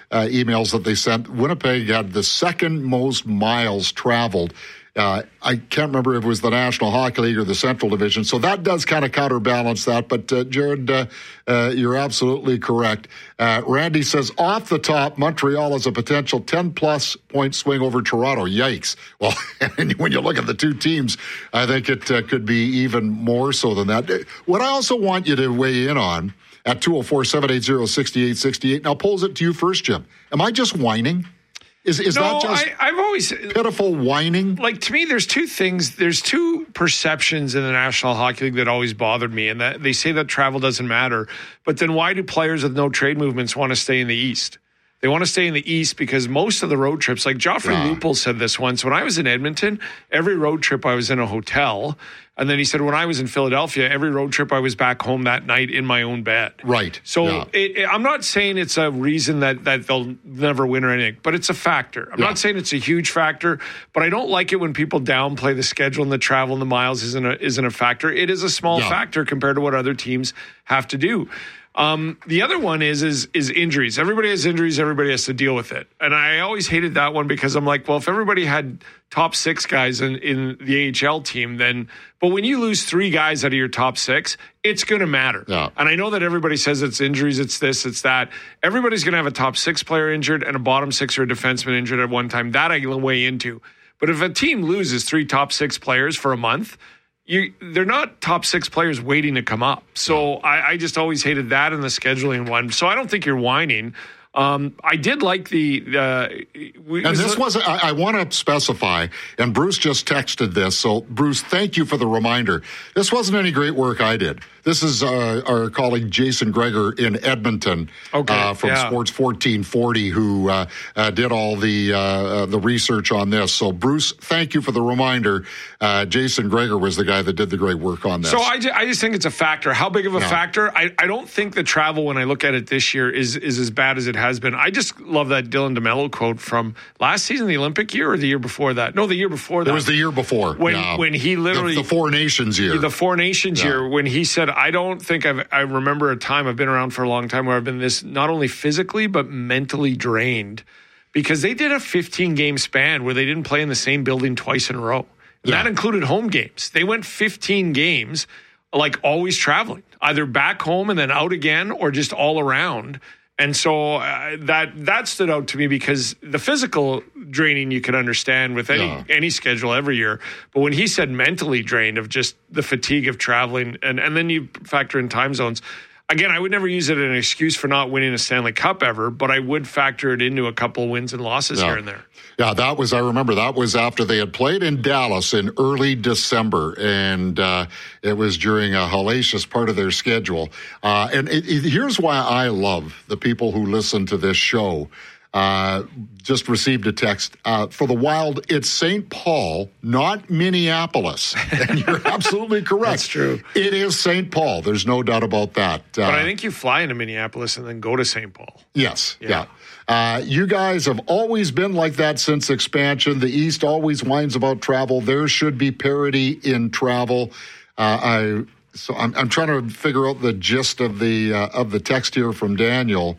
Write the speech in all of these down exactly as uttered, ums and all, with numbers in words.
uh, emails that they sent. Winnipeg had the second most miles traveled. Uh, I can't remember if it was the National Hockey League or the Central Division, so that does kind of counterbalance that. But, uh, Jared, uh, uh, you're absolutely correct. Uh, Randy says, off the top, Montreal has a potential ten-plus point swing over Toronto. Yikes. Well, and when you look at the two teams, I think it uh, could be even more so than that. What I also want you to weigh in on at two oh four, seven eight zero, six eight six eight, now pose it to you first, Jim. Am I just whining? Is, is no, that just I, I've always pitiful whining? Like, to me, there's two things. There's two perceptions in the National Hockey League that always bothered me, and that they say that travel doesn't matter. But then why do players with no trade movements want to stay in the East? They want to stay in the East because most of the road trips, like Joffrey yeah. Lupul said this once, when I was in Edmonton, every road trip I was in a hotel. And then he said, when I was in Philadelphia, every road trip I was back home that night in my own bed. Right. So yeah. it, it, I'm not saying it's a reason that, that they'll never win or anything, but it's a factor. I'm yeah. not saying it's a huge factor, but I don't like it when people downplay the schedule and the travel and the miles isn't a, isn't a factor. It is a small yeah. factor compared to what other teams have to do. Um, the other one is, is, is injuries. Everybody has injuries. Everybody has to deal with it. And I always hated that one because I'm like, well, if everybody had top six guys in, in the A H L team, then, but when you lose three guys out of your top six, it's going to matter. Yeah. And I know that everybody says it's injuries, it's this, it's that. Everybody's going to have a top six player injured and a bottom six or a defenseman injured at one time. That I can weigh into. But if a team loses three top six players for a month, You, they're not top six players waiting to come up. So I, I just always hated that in the scheduling one. So I don't think you're whining. Um, I did like the... Uh, we, and this was... I, I want to specify, and Bruce just texted this, so Bruce, thank you for the reminder. This wasn't any great work I did. This is uh, our colleague Jason Gregor in Edmonton okay, uh, from yeah. Sports fourteen forty who uh, uh, did all the uh, the research on this. So, Bruce, thank you for the reminder. Uh, Jason Gregor was the guy that did the great work on this. So, I, ju- I just think it's a factor. How big of a yeah. factor? I, I don't think the travel, when I look at it this year, is, is as bad as it has been. I just love that Dylan DeMello quote from last season, the Olympic year, or the year before that? No, the year before that. It was the year before. When, yeah. when he literally... The, the Four Nations year. The Four Nations yeah. year, when he said, I don't think I've, I remember a time, I've been around for a long time, where I've been this not only physically but mentally drained, because they did a fifteen-game span where they didn't play in the same building twice in a row. Yeah. That included home games. They went fifteen games, like always traveling, either back home and then out again or just all around. And so uh, that that stood out to me because the physical draining you could understand with any yeah. any schedule every year. But when he said mentally drained of just the fatigue of traveling, and, and then you factor in time zones, again, I would never use it as an excuse for not winning a Stanley Cup ever, but I would factor it into a couple of wins and losses yeah. here and there. Yeah, that was, I remember, that was after they had played in Dallas in early December, and uh, it was during a hellacious part of their schedule. Uh, and it, it, here's why I love the people who listen to this show. Uh, just received a text uh, for the Wild. It's Saint Paul, not Minneapolis. And you're absolutely correct. That's true. It is Saint Paul. There's no doubt about that. Uh, but I think you fly into Minneapolis and then go to Saint Paul. Yes. Yeah. yeah. Uh, you guys have always been like that since expansion. The East always whines about travel. There should be parity in travel. Uh, I so I'm, I'm trying to figure out the gist of the uh, of the text here from Daniel.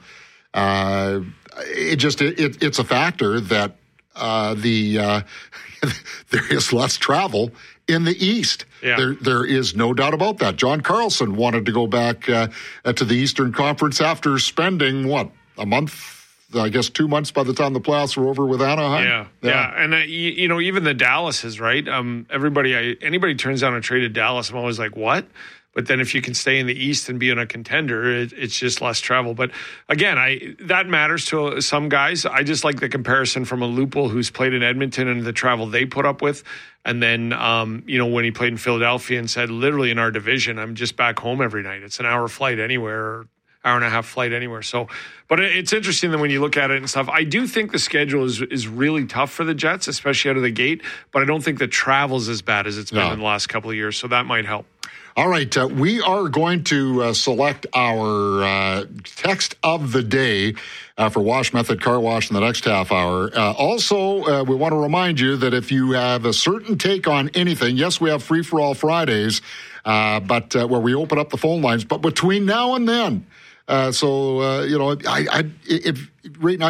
Uh, it just it, it, it's a factor that uh, the uh, there is less travel in the East. Yeah. There, there is no doubt about that. John Carlson wanted to go back uh, to the Eastern Conference after spending what a month. I guess two months by the time the playoffs were over with Anaheim. Yeah, yeah, yeah. and uh, you, you know, even the Dallas is right. Um, everybody, I, anybody turns down a trade at Dallas, I'm always like, what? But then if you can stay in the East and be in a contender, it, it's just less travel. But again, I that matters to some guys. I just like the comparison from a Lupul who's played in Edmonton and the travel they put up with. And then, um, you know, when he played in Philadelphia and said, literally in our division, I'm just back home every night. It's an hour flight anywhere, or hour and a half flight anywhere. So, but it's interesting that when you look at it and stuff, I do think the schedule is is really tough for the Jets, especially out of the gate. But I don't think the travel's as bad as it's been no. in the last couple of years. So that might help. All right, uh, we are going to uh, select our uh, text of the day uh, for Wash Method Car Wash in the next half hour. Uh, also, uh, we want to remind you that if you have a certain take on anything, yes, we have Free for All Fridays, uh, but uh, where we open up the phone lines. But between now and then, uh, so uh, you know, I, I if right now.